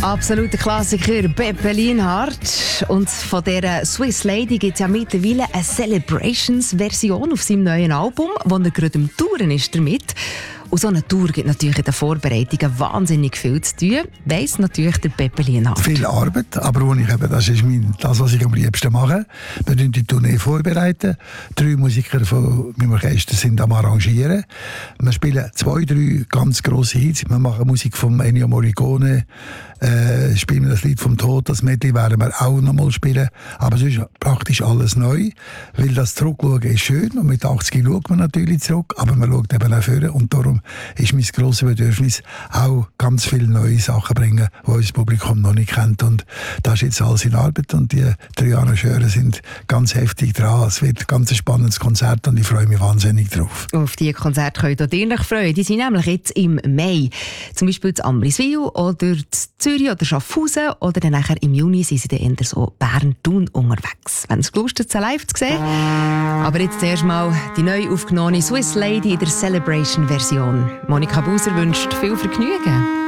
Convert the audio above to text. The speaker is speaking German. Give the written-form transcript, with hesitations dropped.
Absoluter Klassiker, Beppe Lienhardt. Und von dieser Swiss Lady gibt es ja mittlerweile eine Celebrations-Version auf seinem neuen Album, wo er gerade am Touren ist damit. Und so eine Tour gibt natürlich in den Vorbereitungen wahnsinnig viel zu tun. Weiss natürlich der Beppe Lienhardt. Viel Arbeit, aber das ist das, was ich am liebsten mache. Wir vorbereiten die Tournee vorbereiten. 3 Musiker von meinem Orchester sind am Arrangieren. Wir spielen 2, 3 ganz grosse Hits. Wir machen Musik von Ennio Morricone, spielen das Lied vom Tod, das Medley werden wir auch noch mal spielen. Aber es ist praktisch alles neu, weil das Zurückschauen ist schön und mit 80 schaut man natürlich zurück, aber man schaut eben auch vorne und darum ist mein grosses Bedürfnis, auch ganz viele neue Sachen bringen, die unser Publikum noch nicht kennt. Und das ist jetzt alles in Arbeit und die 3 Arrangeure sind ganz heftig dran. Es wird ein ganz spannendes Konzert und ich freue mich wahnsinnig drauf. Auf diese Konzerte könnt ihr euch freuen. Die sind nämlich jetzt im Mai. Zum Beispiel in Amriswil oder Zürich oder Schaffhausen oder dann nachher im Juni sind sie dann eher so Bern-Thun unterwegs. Wenn es Lust hat, live zu sehen. Aber jetzt zuerst mal die neu aufgenommene Swiss Lady in der Celebration-Version. Monika Buser wünscht viel Vergnügen.